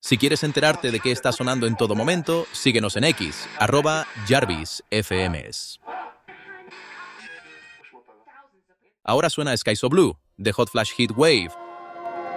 Si quieres enterarte de qué está sonando en todo momento, síguenos en X, @JarvisFMs. Ahora suena Sky So Blue, de Hot Flash Heat Wave,